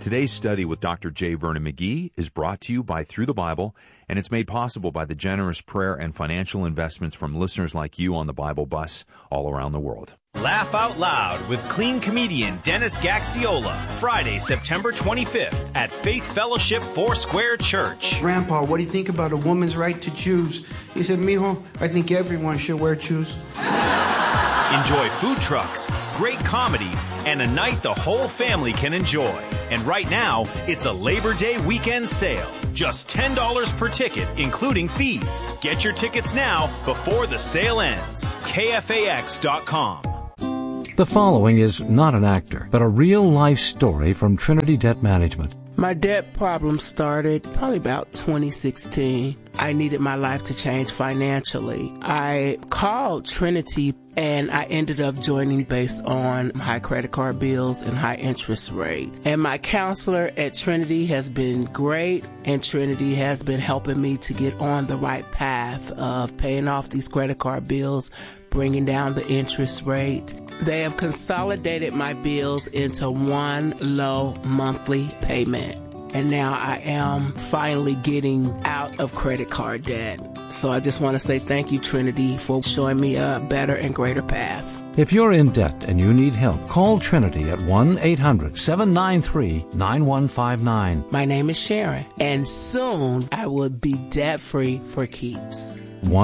Today's study with Dr. J. Vernon McGee is brought to you by Through the Bible, and it's made possible by the generous prayer and financial investments from listeners like you on the Bible Bus all around the world. Laugh Out Loud with clean comedian Dennis Gaxiola, Friday, September 25th at Faith Fellowship Foursquare Church. Grandpa, what do you think about a woman's right to choose? He said, mijo, I think everyone should wear shoes. Enjoy food trucks, great comedy, and a night the whole family can enjoy. And right now, it's a Labor Day weekend sale. Just $10 per ticket, including fees. Get your tickets now before the sale ends. KFAX.com. The following is not an actor, but a real-life story from Trinity Debt Management. My debt problem started probably about 2016. I needed my life to change financially. I called Trinity and I ended up joining based on high credit card bills and high interest rate. And my counselor at Trinity has been great, and Trinity has been helping me to get on the right path of paying off these credit card bills, bringing down the interest rate. They have consolidated my bills into one low monthly payment. And now I am finally getting out of credit card debt. So I just want to say thank you, Trinity, for showing me a better and greater path. If you're in debt and you need help, call Trinity at 1-800-793-9159. My name is Sharon, and soon I will be debt-free for keeps.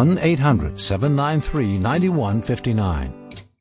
1-800-793-9159.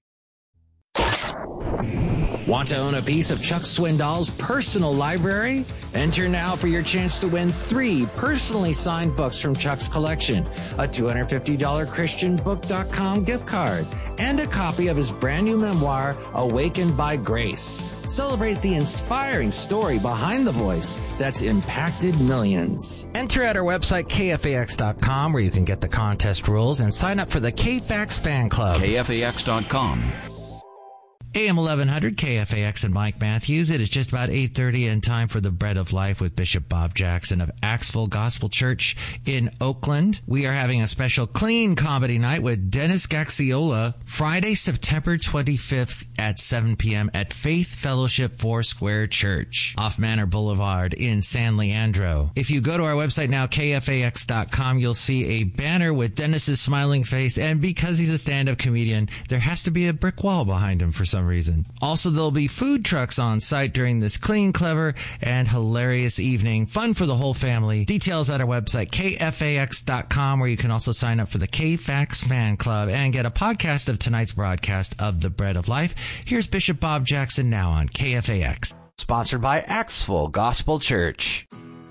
Want to own a piece of Chuck Swindoll's personal library? Enter now for your chance to win 3 personally signed books from Chuck's collection, a $250 ChristianBook.com gift card, and a copy of his brand new memoir, Awakened by Grace. Celebrate the inspiring story behind the voice that's impacted millions. Enter at our website, KFAX.com, where you can get the contest rules and sign up for the KFAX fan club. KFAX.com. AM 1100 KFAX and Mike Matthews. It is just about 8:30 and time for the Bread of Life with Bishop Bob Jackson of Axville Gospel Church in Oakland. We are having a special clean comedy night with Dennis Gaxiola Friday, September 25th at 7 p.m. at Faith Fellowship Foursquare Church off Manor Boulevard in San Leandro. If you go to our website now, KFAX.com, you'll see a banner with Dennis's smiling face, and because he's a stand-up comedian, there has to be a brick wall behind him for some reason. Also, there'll be food trucks on site during this clean, clever, and hilarious evening. Fun for the whole family. Details at our website, KFAX.com, where you can also sign up for the KFAX fan club and get a podcast of tonight's broadcast of The Bread of Life. Here's Bishop Bob Jackson now on KFAX. Sponsored by Axville Gospel Church.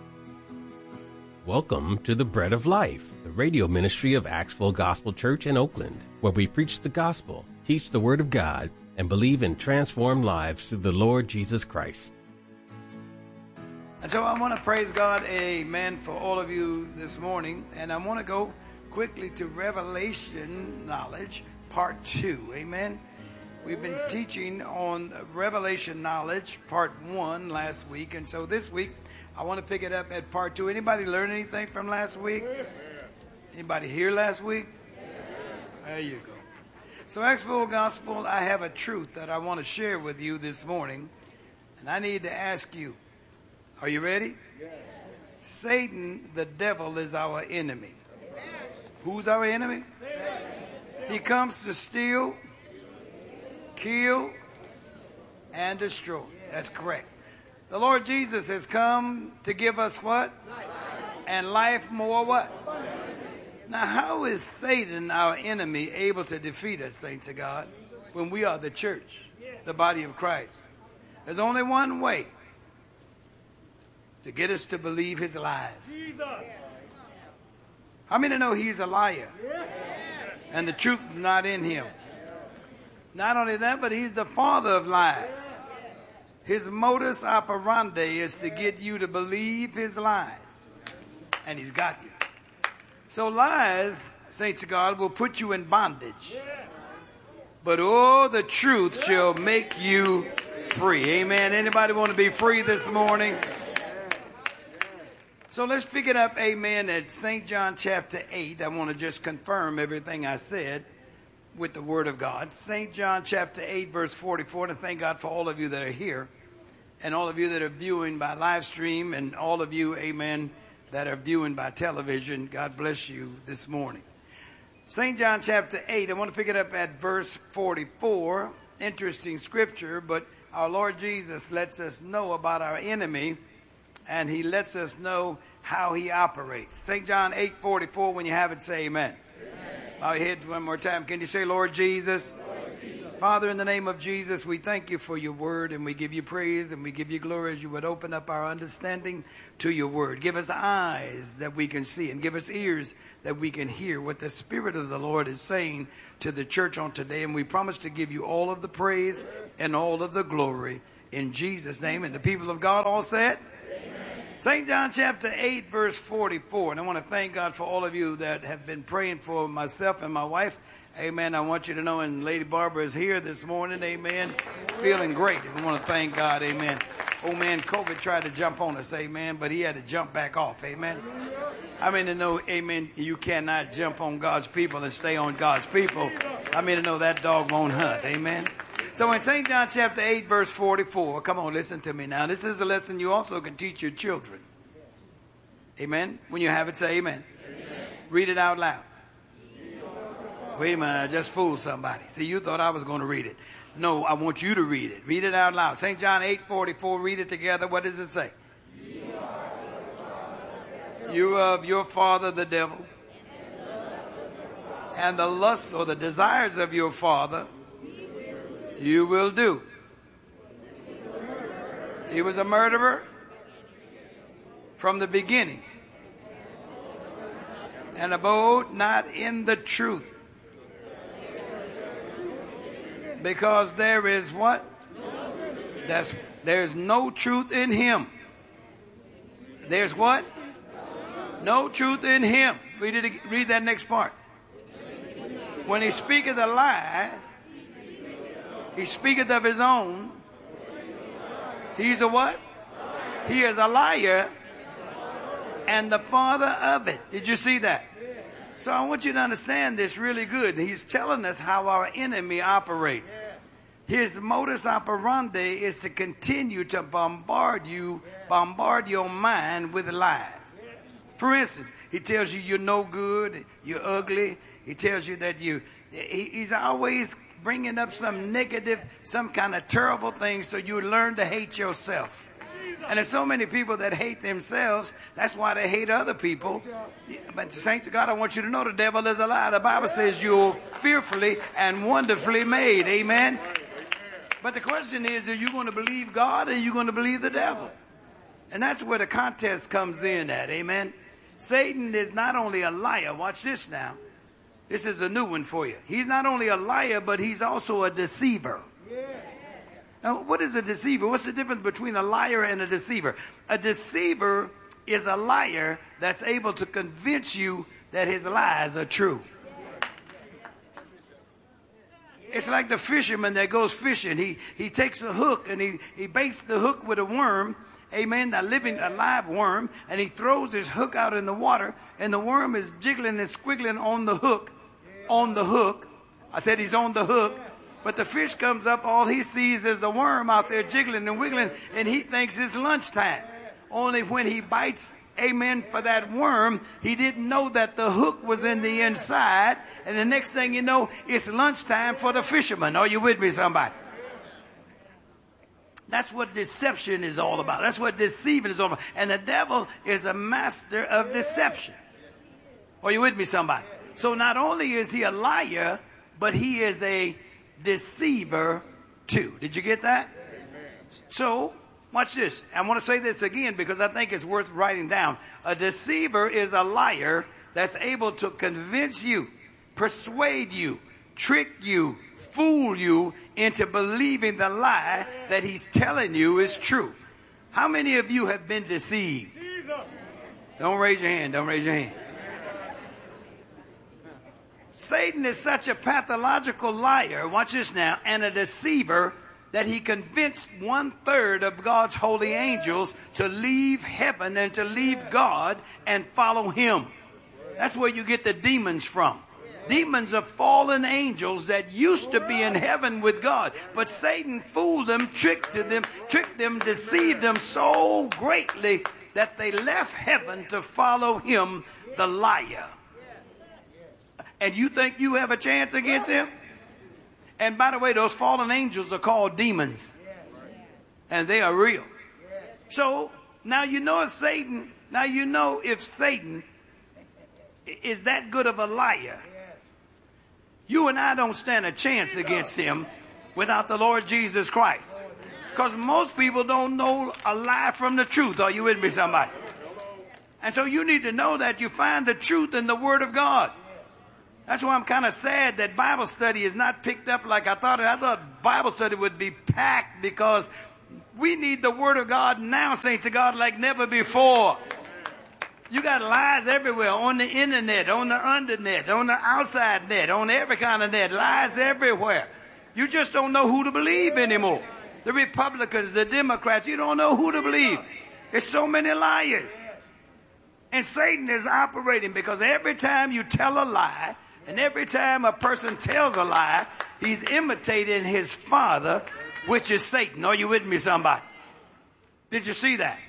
Welcome to The Bread of Life, the radio ministry of Axville Gospel Church in Oakland, where we preach the gospel, teach the Word of God, and believe in transformed lives through the Lord Jesus Christ. And so I want to praise God, amen, for all of you this morning. And I want to go quickly to Revelation Knowledge, Part 2, amen. We've been teaching on Revelation Knowledge, Part 1 last week. And so this week, I want to pick it up at Part 2. Anybody learn anything from last week? Anybody here last week? There you go. So, Axville Gospel, I have a truth that I want to share with you this morning. And I need to ask you, are you ready? Yes. Satan, the devil, is our enemy. Yes. Who's our enemy? Yes. He comes to steal, kill, and destroy. That's correct. The Lord Jesus has come to give us what? Life. And life more what? Now, how is Satan, our enemy, able to defeat us, saints of God, when we are the church, the body of Christ? There's only one way to get us to believe his lies. How many know he's a liar? And the truth is not in him. Not only that, but he's the father of lies. His modus operandi is to get you to believe his lies. And he's got you. So lies, saints of God, will put you in bondage. But oh, the truth shall make you free. Amen. Anybody want to be free this morning? So let's pick it up, amen, at St. John chapter 8. I want to just confirm everything I said with the Word of God. St. John chapter 8, verse 44. And thank God for all of you that are here. and all of you that are viewing by live stream, and all of you, amen, that are viewing by television. God bless you this morning. St. John chapter 8, I want to pick it up at verse 44. Interesting scripture, but our Lord Jesus lets us know about our enemy, and he lets us know how he operates. St. John 8:44, when you have it, say amen. Bow your heads one more time. Can you say, Lord Jesus? Father, in the name of Jesus, we thank you for your word, and we give you praise and we give you glory as you would open up our understanding to your word. Give us eyes that we can see, and give us ears that we can hear what the Spirit of the Lord is saying to the church on today. And we promise to give you all of the praise and all of the glory in Jesus' name. And the people of God all said, St. John chapter 8, verse 44. And I want to thank God for all of you that have been praying for myself and my wife. Amen. I want you to know, and Lady Barbara is here this morning. Amen. Feeling great. And we want to thank God. Amen. Oh, man, COVID tried to jump on us. Amen. But he had to jump back off. Amen. I mean to know, amen, you cannot jump on God's people and stay on God's people. I mean to know that dog won't hunt. Amen. So in St. John chapter 8, verse 44, come on, listen to me now. This is a lesson you also can teach your children. Amen. When you have it, say amen. Amen. Read it out loud. Wait a minute, I just fooled somebody. See, you thought I was going to read it. No, I want you to read it. Read it out loud. St. John 8:44, read it together. What does it say? You are of your father the devil, and the lusts or the desires of your father you will do. He was a murderer from the beginning, and abode not in the truth, because there is what? There's no truth in him. There's what? No truth in him. Read that next part. When he speaketh a lie, he speaketh of his own. He's a what? He is a liar and the father of it. Did you see that? So I want you to understand this really good. He's telling us how our enemy operates. His modus operandi is to continue to bombard your mind with lies. For instance, he tells you you're no good, you're ugly. He tells you that he's always bringing up some negative, some kind of terrible thing so you learn to hate yourself. And there's so many people that hate themselves. That's why they hate other people. But saints of God, I want you to know the devil is a lie. The Bible says you're fearfully and wonderfully made. Amen. But the question is, are you going to believe God or are you going to believe the devil? And that's where the contest comes in at. Amen. Satan is not only a liar. Watch this now. This is a new one for you. He's not only a liar, but he's also a deceiver. Now, what is a deceiver? What's the difference between a liar and a deceiver? A deceiver is a liar that's able to convince you that his lies are true. It's like the fisherman that goes fishing. He takes a hook and he baits the hook with a worm. Amen. A live worm. And he throws his hook out in the water. And the worm is jiggling and squiggling on the hook. On the hook. I said he's on the hook. But the fish comes up. All he sees is the worm out there jiggling and wiggling. And he thinks it's lunchtime. Only when he bites, amen, for that worm, he didn't know that the hook was in the inside. And the next thing you know, it's lunchtime for the fisherman. Are you with me, somebody? That's what deception is all about. That's what deceiving is all about. And the devil is a master of deception. Are you with me, somebody? So not only is he a liar, but he is a deceiver too. Did you get that? So, watch this. I want to say this again because I think it's worth writing down. A deceiver is a liar that's able to convince you, persuade you, trick you, fool you into believing the lie that he's telling you is true. How many of you have been deceived? Don't raise your hand. Don't raise your hand. Satan is such a pathological liar, watch this now, and a deceiver that he convinced 1/3 of God's holy angels to leave heaven and to leave God and follow him. That's where you get the demons from. Demons are fallen angels that used to be in heaven with God. But Satan fooled them, tricked them, deceived them so greatly that they left heaven to follow him, the liar. And you think you have a chance against him? And by the way, those fallen angels are called demons. And they are real. So now you know if Satan is that good of a liar, you and I don't stand a chance against him without the Lord Jesus Christ. Because most people don't know a lie from the truth. Are you with me, somebody? And so you need to know that you find the truth in the Word of God. That's why I'm kind of sad that Bible study is not picked up like I thought. I thought Bible study would be packed because we need the Word of God now, saints of God, like never before. You got lies everywhere, on the internet, on the undernet, on the outside net, on every kind of net, lies everywhere. You just don't know who to believe anymore. The Republicans, the Democrats, you don't know who to believe. There's so many liars. And Satan is operating because every time you tell a lie, and every time a person tells a lie, he's imitating his father, which is Satan. Are you with me, somebody? Did you see that?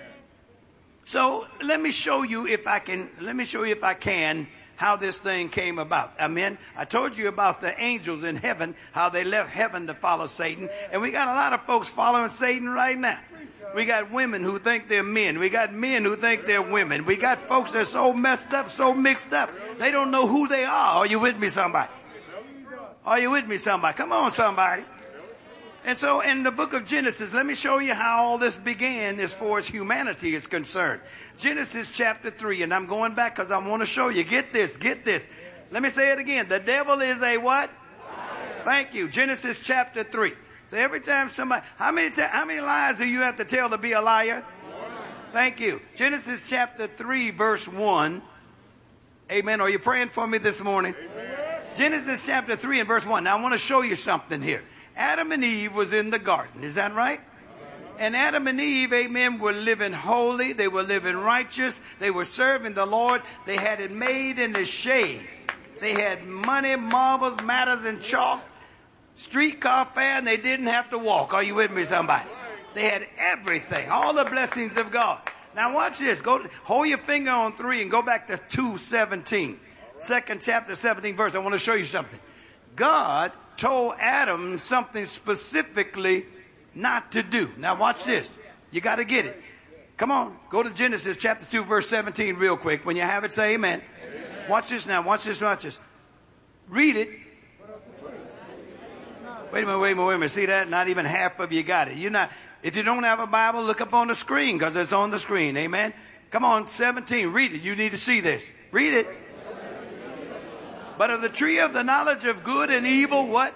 So let me show you if I can how this thing came about. Amen. I told you about the angels in heaven, how they left heaven to follow Satan. And we got a lot of folks following Satan right now. We got women who think they're men. We got men who think they're women. We got folks that are so messed up, so mixed up. They don't know who they are. Are you with me, somebody? Are you with me, somebody? Come on, somebody. And so in the book of Genesis, let me show you how all this began as far as humanity is concerned. Genesis chapter 3, and I'm going back because I want to show you. Get this. Let me say it again. The devil is a what? Liar. Thank you. Genesis chapter 3. So every time somebody, how many lies do you have to tell to be a liar? Thank you. Genesis chapter 3, verse 1. Amen. Are you praying for me this morning? Amen. Genesis chapter 3 and verse 1. Now I want to show you something here. Adam and Eve was in the garden. Is that right? And Adam and Eve, amen, were living holy. They were living righteous. They were serving the Lord. They had it made in the shade. They had money, marbles, matters, and chalk. Streetcar fare, and they didn't have to walk. Are you with me, somebody? They had everything. All the blessings of God. Now watch this. Go hold your finger on 3 and go back to 2:17. 2nd chapter, 17th verse. I want to show you something. God told Adam something specifically not to do. Now watch this. You got to get it. Come on. Go to Genesis chapter 2 verse 17 real quick. When you have it, say amen. Amen. Watch this now. Watch this. Read it. Wait a minute. See that? Not even half of you got it. If you don't have a Bible, look up on the screen because it's on the screen. Amen. Come on, 17. Read it. You need to see this. Read it. But of the tree of the knowledge of good and evil, what?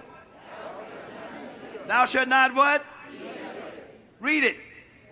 Thou shalt not what? Read it.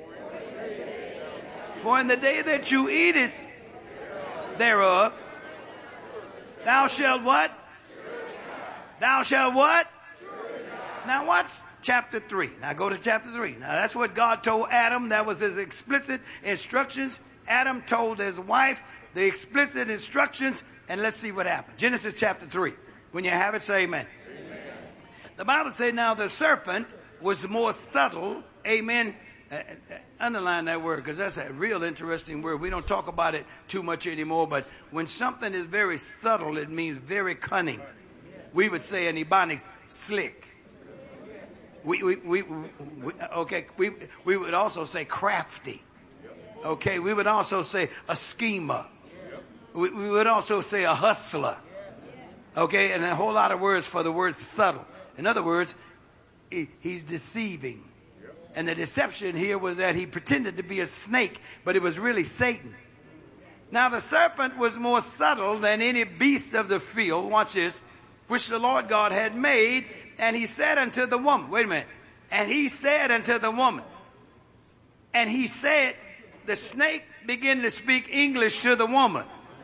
For in the day that you eatest thereof, thou shalt what? Thou shalt what? Now watch chapter 3. Now go to chapter 3. Now that's what God told Adam. That was his explicit instructions. Adam told his wife the explicit instructions. And let's see what happened. Genesis chapter 3. When you have it, say amen. Amen. The Bible says, now the serpent was more subtle. Amen. Underline that word because that's a real interesting word. We don't talk about it too much anymore. But when something is very subtle, it means very cunning. We would say in Ebonics, slick. We would also say crafty. Okay. We would also say a schemer. We would also say a hustler. Okay, and a whole lot of words for the word subtle. In other words, he's deceiving. And the deception here was that he pretended to be a snake, but it was really Satan. Now the serpent was more subtle than any beast of the field, watch this, which the Lord God had made, and he said unto the woman, wait a minute, and he said unto the woman, and he said, the snake began to speak English to the woman.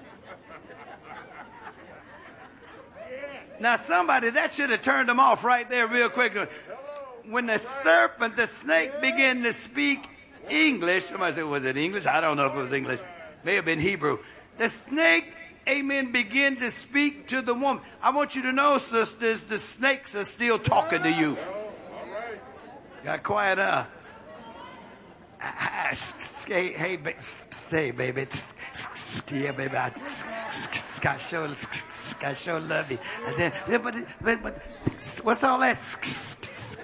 Now somebody, that should have turned them off right there real quick. When the snake began to speak English, somebody said, was it English? I don't know if it was English. May have been Hebrew. The snake amen, begin to speak to the woman. I want you to know, sisters, the snakes are still talking to you. Got quiet, huh? Hey, say, baby. Yeah, baby. I sure love you. But what's all that?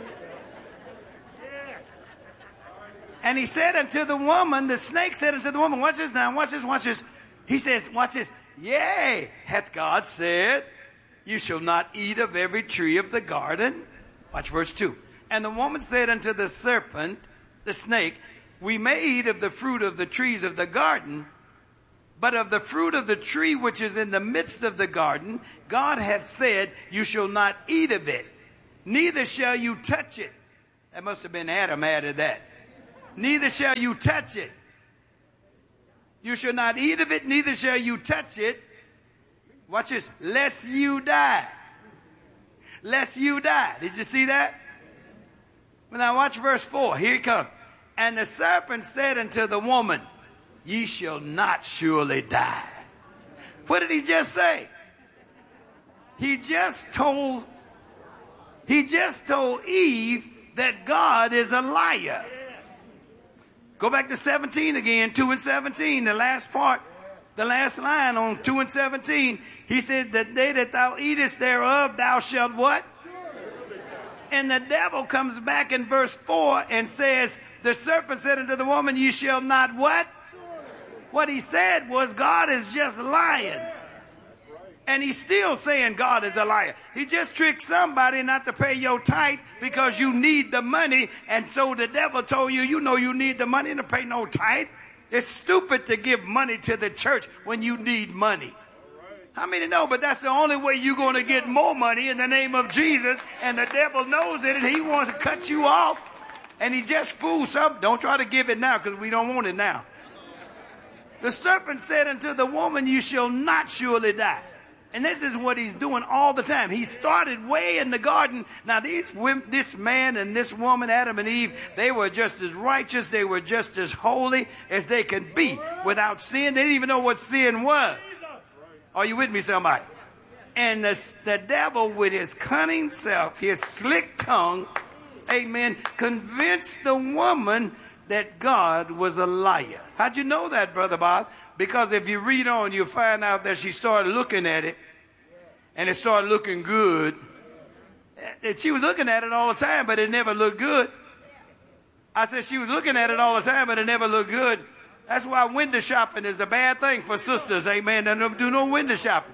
And he said unto the woman, the snake said unto the woman, watch this now, watch this. He says, watch this. Yea, hath God said, you shall not eat of every tree of the garden. Watch verse 2. And the woman said unto the serpent, the snake, we may eat of the fruit of the trees of the garden, but of the fruit of the tree which is in the midst of the garden, God hath said, you shall not eat of it, neither shall you touch it. That must have been Adam added that. Neither shall you touch it. You shall not eat of it, neither shall you touch it. Watch this. Lest you die. Lest you die. Did you see that? Well, now watch verse 4. Here it comes. And the serpent said unto the woman, ye shall not surely die. What did he just say? He just told Eve that God is a liar. Go back to 17 again, 2 and 17, the last part, the last line on 2 and 17. He said, the day that thou eatest thereof, thou shalt what? And the devil comes back in verse 4 and says, the serpent said unto the woman, ye shall not what? What he said was God is just lying. And he's still saying God is a liar. He just tricked somebody not to pay your tithe because you need the money. And so the devil told you, you know you need the money to pay no tithe. It's stupid to give money to the church when you need money. How many know? But that's the only way you're going to get more money in the name of Jesus. And the devil knows it and he wants to cut you off. And he just fools some. Don't try to give it now because we don't want it now. The serpent said unto the woman, you shall not surely die. And this is what he's doing all the time. He started way in the garden. Now, this man and this woman, Adam and Eve, they were just as righteous. They were just as holy as they can be without sin. They didn't even know what sin was. Are you with me, somebody? And the devil, with his cunning self, his slick tongue, amen, convinced the woman that God was a liar. How'd you know that, Brother Bob? Because if you read on, you'll find out that she started looking at it, and it started looking good. And she was looking at it all the time, but it never looked good. I said she was looking at it all the time, but it never looked good. That's why window shopping is a bad thing for sisters, amen. They don't do no window shopping.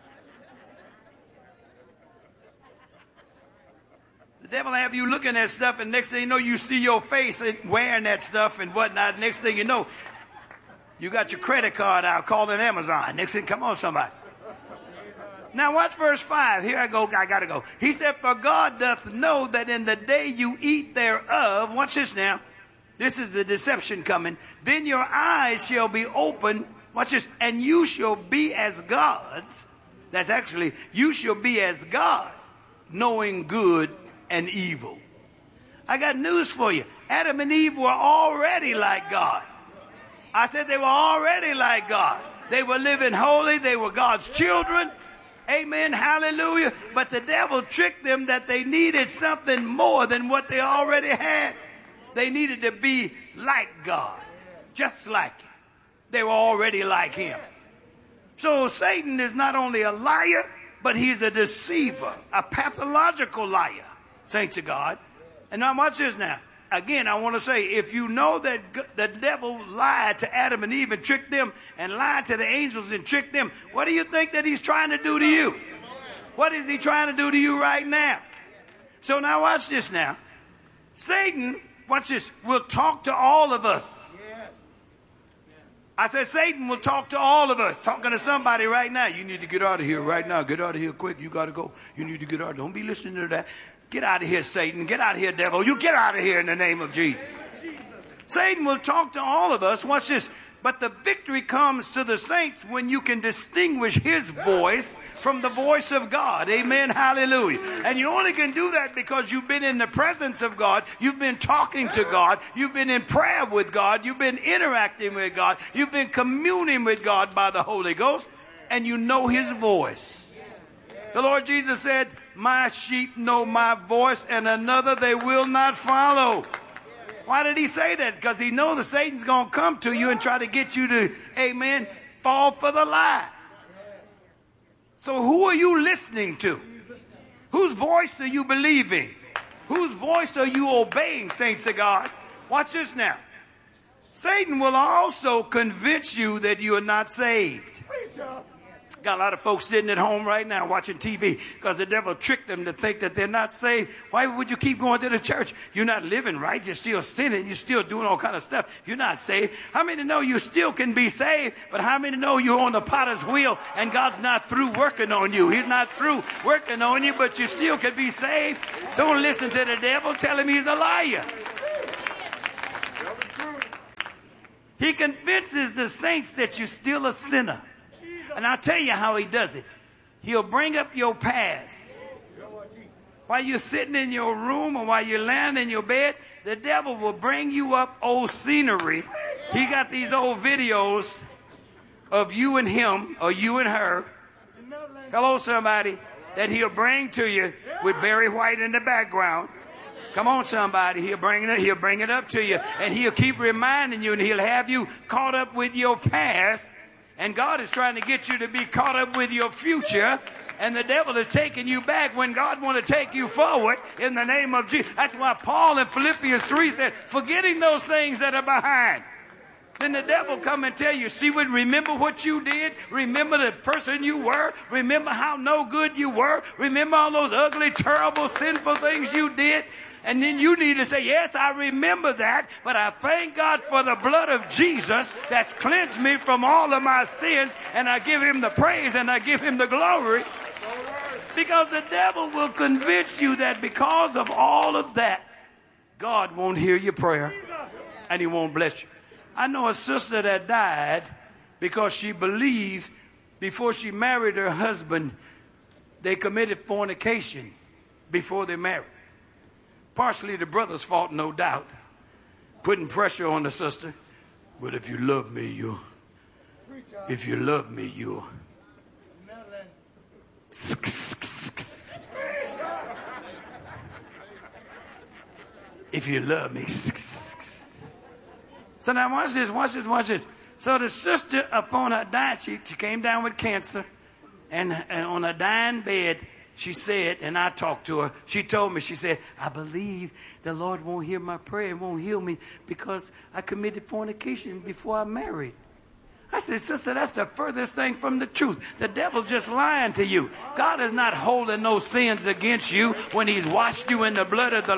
The devil have you looking at stuff, and next thing you know, you see your face wearing that stuff and whatnot. Next thing you know, you got your credit card out calling Amazon. Next thing, come on, somebody. Now watch verse 5. Here I go. I got to go. He said, for God doth know that in the day you eat thereof, watch this now. This is the deception coming. Then your eyes shall be open. Watch this. And you shall be as gods. That's actually, you shall be as God, knowing good and evil. I got news for you. Adam and Eve were already like God. I said they were already like God. They were living holy. They were God's children. Amen. Hallelujah. But the devil tricked them that they needed something more than what they already had. They needed to be like God, just like him. They were already like him. So Satan is not only a liar, but he's a deceiver, a pathological liar, saints of God. And now watch this now. Again, I want to say, if you know that the devil lied to Adam and Eve and tricked them and lied to the angels and tricked them, what do you think that he's trying to do to you? What is he trying to do to you right now? So now watch this now. Satan, watch this, will talk to all of us. I said Satan will talk to all of us. Talking to somebody right now. You need to get out of here right now. Get out of here quick. You got to go. You need to get out. Don't be listening to that. Get out of here, Satan. Get out of here, devil. You get out of here in the name of Jesus. Satan will talk to all of us. Watch this. But the victory comes to the saints when you can distinguish his voice from the voice of God. Amen. Hallelujah. And you only can do that because you've been in the presence of God. You've been talking to God. You've been in prayer with God. You've been interacting with God. You've been communing with God by the Holy Ghost. and you know his voice. The Lord Jesus said, my sheep know my voice, and another they will not follow. Why did he say that? Because he knows that Satan's going to come to you and try to get you to, amen, fall for the lie. So who are you listening to? Whose voice are you believing? Whose voice are you obeying, saints of God? Watch this now. Satan will also convince you that you are not saved. Got a lot of folks sitting at home right now watching TV because the devil tricked them to think that they're not saved. Why would you keep going to the church? You're not living right. You're still sinning. You're still doing all kind of stuff. You're not saved. How many know you still can be saved? But how many know you're on the potter's wheel and God's not through working on you? He's not through working on you, but you still can be saved. Don't listen to the devil. Tell him he's a liar. He convinces the saints that you're still a sinner. And I'll tell you how he does it. He'll bring up your past. While you're sitting in your room or while you're laying in your bed, the devil will bring you up old scenery. He got these old videos of you and him or you and her. Hello, somebody. That he'll bring to you with Barry White in the background. Come on, somebody. He'll bring it up to you. And he'll keep reminding you, and he'll have you caught up with your past. And God is trying to get you to be caught up with your future. And the devil is taking you back when God wants to take you forward in the name of Jesus. That's why Paul in Philippians 3 said, forgetting those things that are behind. Then the devil come and tell you, remember what you did? Remember the person you were? Remember how no good you were? Remember all those ugly, terrible, sinful things you did? And then you need to say, yes, I remember that, but I thank God for the blood of Jesus that's cleansed me from all of my sins, and I give him the praise and I give him the glory. Because the devil will convince you that because of all of that, God won't hear your prayer and he won't bless you. I know a sister that died because she believed before she married her husband, they committed fornication before they married. Partially the brother's fault, no doubt, putting pressure on the sister. But if you love me, you'll. If you love me, you'll. If you love me. So now watch this. So the sister upon her dying, she came down with cancer, and on her dying bed, she said, and I talked to her, she told me, she said, I believe the Lord won't hear my prayer and won't heal me because I committed fornication before I married. I said, sister, that's the furthest thing from the truth. The devil's just lying to you. God is not holding no sins against you when he's washed you in the blood of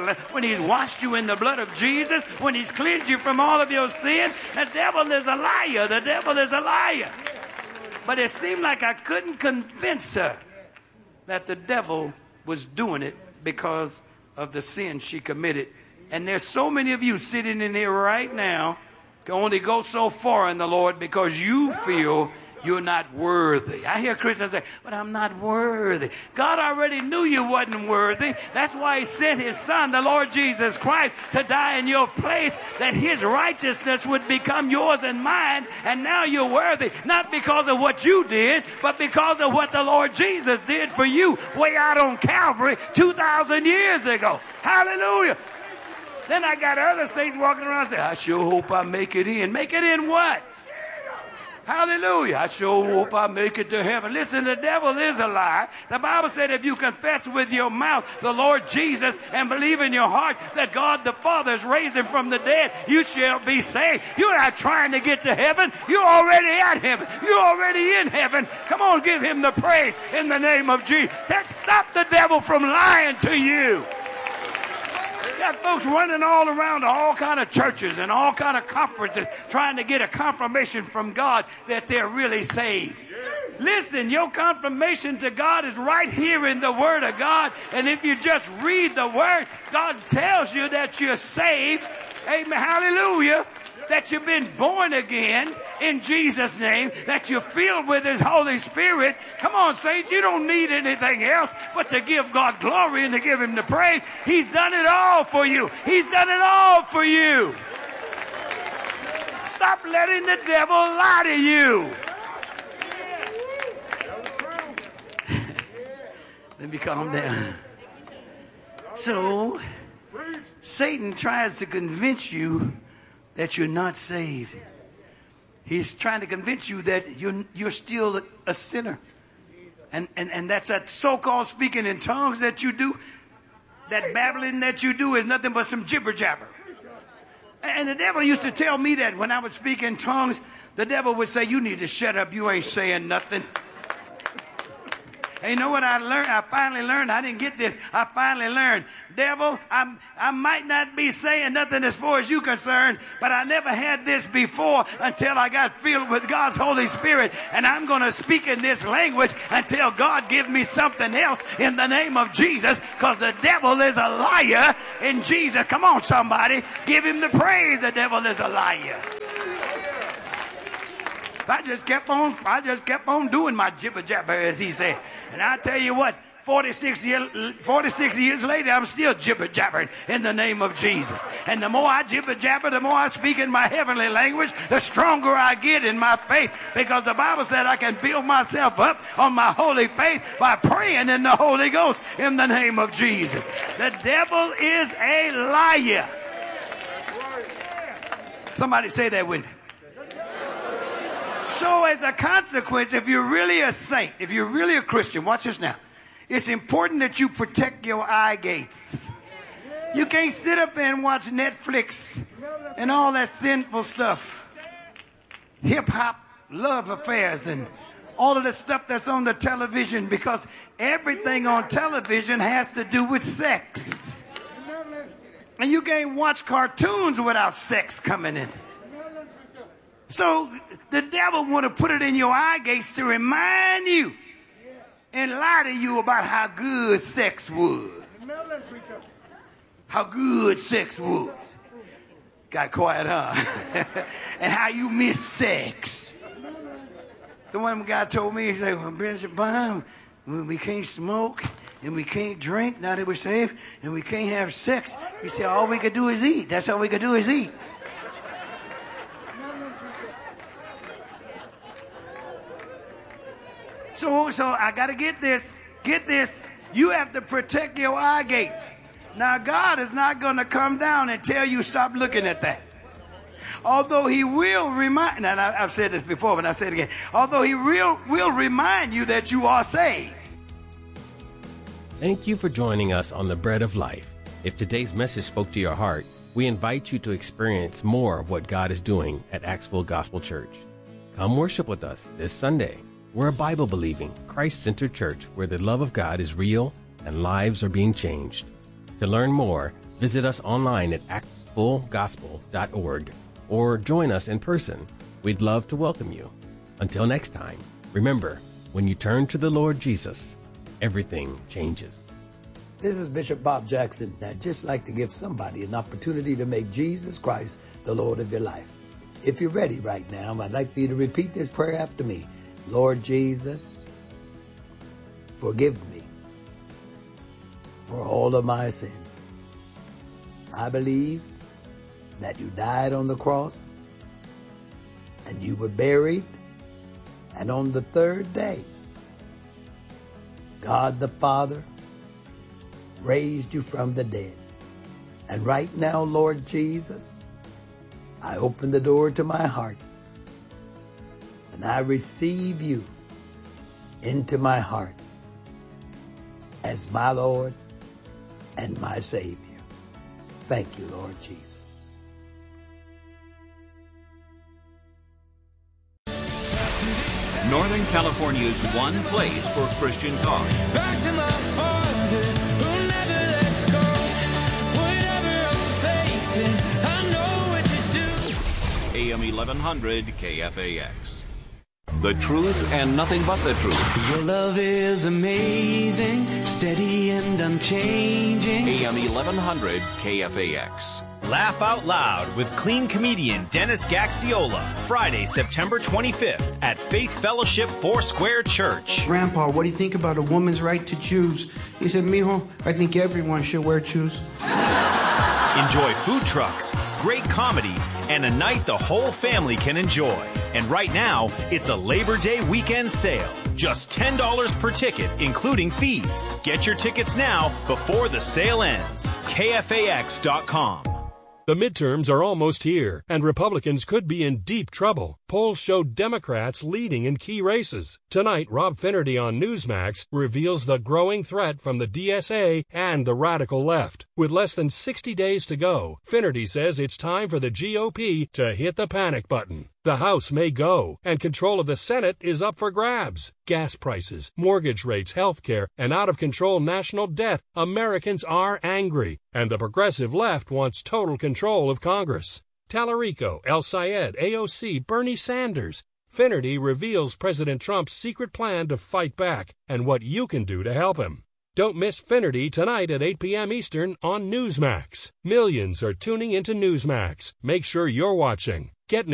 Jesus, when he's cleansed you from all of your sin. The devil is a liar. The devil is a liar. But it seemed like I couldn't convince her that the devil was doing it because of the sin she committed. And there's so many of you sitting in here right now can only go so far in the Lord because you feel you're not worthy. I hear Christians say, but I'm not worthy. God already knew you wasn't worthy. That's why he sent his son, the Lord Jesus Christ, to die in your place, that his righteousness would become yours and mine. And now you're worthy, not because of what you did, but because of what the Lord Jesus did for you way out on Calvary 2,000 years ago. Hallelujah. Then I got other saints walking around saying, I sure hope I make it in. Make it in what? Hallelujah. I sure hope I make it to heaven. Listen, the devil is a lie. The Bible said if you confess with your mouth the Lord Jesus and believe in your heart that God the Father has raised him from the dead, you shall be saved. You're not trying to get to heaven. You're already at heaven. You're already in heaven. Come on, give him the praise in the name of Jesus. Stop the devil from lying to you. Got folks running all around all kind of churches and all kind of conferences trying to get a confirmation from God that they're really saved. Listen, your confirmation to God is right here in the Word of God. And if you just read the Word, God tells you that you're saved. Amen. Hallelujah. That you've been born again in Jesus' name, that you're filled with his Holy Spirit. Come on, saints, you don't need anything else but to give God glory and to give him the praise. He's done it all for you. He's done it all for you. Stop letting the devil lie to you. Let me calm down. So, Satan tries to convince you that you're not saved. He's trying to convince you that you're still a sinner. And that's that so-called speaking in tongues that you do. That babbling that you do is nothing but some jibber-jabber. And the devil used to tell me that when I would speak in tongues, the devil would say, you need to shut up. You ain't saying nothing. And you know what I learned? I finally learned. I didn't get this. I finally learned. Devil, I might not be saying nothing as far as you're concerned, but I never had this before until I got filled with God's Holy Spirit. And I'm going to speak in this language until God gives me something else in the name of Jesus, because the devil is a liar in Jesus. Come on, somebody. Give him the praise. The devil is a liar. I just kept on doing my jibber jabber, as he said. And I tell you what, 46 years later, I'm still jibber jabbering in the name of Jesus. And the more I jibber jabber, the more I speak in my heavenly language, the stronger I get in my faith. Because the Bible said I can build myself up on my holy faith by praying in the Holy Ghost in the name of Jesus. The devil is a liar. Somebody say that with me. So as a consequence, if you're really a saint, if you're really a Christian, watch this now. It's important that you protect your eye gates. You can't sit up there and watch Netflix and all that sinful stuff. Hip-hop, love affairs, and all of the stuff that's on the television, because everything on television has to do with sex. And you can't watch cartoons without sex coming in. So the devil want to put it in your eye gates to remind you and lie to you about how good sex was. How good sex was. Got quiet, huh? And how you miss sex. So one guy told me, he said, well, Bishop Baum, we can't smoke and we can't drink now that we're saved, and we can't have sex. He said, all we could do is eat. That's all we could do is eat. So I got to get this. Get this. You have to protect your eye gates. Now, God is not going to come down and tell you stop looking at that. Although he will remind, now I've said this before, but I'll say it again. Although he will remind you that you are saved. Thank you for joining us on The Bread of Life. If today's message spoke to your heart, we invite you to experience more of what God is doing at Axville Gospel Church. Come worship with us this Sunday. We're a Bible-believing, Christ-centered church where the love of God is real and lives are being changed. To learn more, visit us online at axvillegospel.org or join us in person. We'd love to welcome you. Until next time, remember, when you turn to the Lord Jesus, everything changes. This is Bishop Bob Jackson. I'd just like to give somebody an opportunity to make Jesus Christ the Lord of your life. If you're ready right now, I'd like for you to repeat this prayer after me. Lord Jesus, forgive me for all of my sins. I believe that you died on the cross and you were buried, and on the third day, God the Father raised you from the dead. And right now, Lord Jesus, I open the door to my heart and I receive you into my heart as my Lord and my Savior. Thank you, Lord Jesus. Northern California's one place for Christian talk. Back to my Father who never lets go. Whatever I'm facing, I know what to do. AM 1100 KFAX. The truth and nothing but the truth. Your love is amazing, steady and unchanging. AM 1100 KFAX. Laugh Out Loud with clean comedian Dennis Gaxiola, Friday, September 25th at Faith Fellowship Foursquare Church. Grandpa, what do you think about a woman's right to choose? He said, mijo, I think everyone should wear shoes. Enjoy food trucks, great comedy, and a night the whole family can enjoy. And right now, it's a Labor Day weekend sale. Just $10 per ticket, including fees. Get your tickets now before the sale ends. KFAX.com. The midterms are almost here, and Republicans could be in deep trouble. Polls show Democrats leading in key races. Tonight, Rob Finnerty on Newsmax reveals the growing threat from the DSA and the radical left. With less than 60 days to go, Finnerty says it's time for the GOP to hit the panic button. The House may go, and control of the Senate is up for grabs. Gas prices, mortgage rates, health care, and out-of-control national debt. Americans are angry, and the progressive left wants total control of Congress. Tallarico, El Sayed, AOC, Bernie Sanders. Finnerty reveals President Trump's secret plan to fight back and what you can do to help him. Don't miss Finnerty tonight at 8 p.m. Eastern on Newsmax. Millions are tuning into Newsmax. Make sure you're watching. Get